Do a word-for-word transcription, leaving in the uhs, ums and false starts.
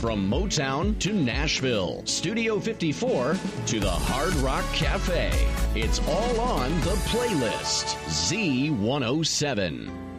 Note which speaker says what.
Speaker 1: From Motown to Nashville, Studio fifty-four to the Hard Rock Cafe. It's all on the playlist. Z one oh seven.